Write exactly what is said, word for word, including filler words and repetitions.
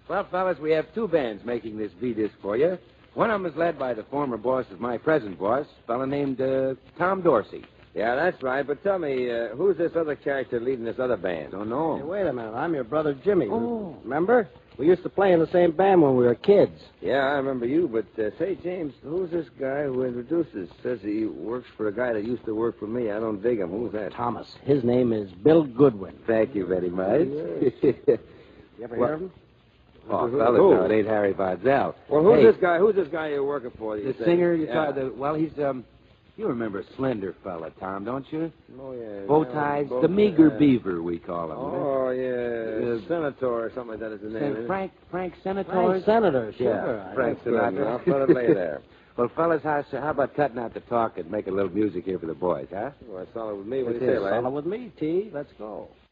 Well, fellas, we have two bands making this V-disc for you. One of them is led by the former boss of my present boss, a fella named uh, Tom Dorsey. Yeah, that's right. But tell me, uh, who's this other character leading this other band? Don't know Hey, him. wait a minute. I'm your brother Jimmy. Oh. Remember? We used to play in the same band when we were kids. Yeah, I remember you, but uh, say, James, who's this guy who introduces? Says he works for a guy that used to work for me. I don't dig him. Who's that? Thomas. His name is Bill Goodwin. Thank you very much. You ever What? hear of him? Oh, Who- fellas, who? no, it ain't Harry Vardell. Well, who's Hey, this guy? Who's this guy you're working for? You The say? singer you yeah. tried to... Well, he's, um... You remember Slender fella, Tom, don't you? Oh, yeah. Bow yeah, ties, bow the meager ties. beaver, we call him. Oh, yeah. Uh, Senator or something like that is the name. isn't it? Frank, Frank Senator? Frank Senator, sure. Yeah, I Frank know. Sinatra. I'll put it lay there. Well, fellas, how, how about cutting out the talk and make a little music here for the boys, huh? Well, that's solid with me. What do It you say, is lad? solid with me, T. Let's go.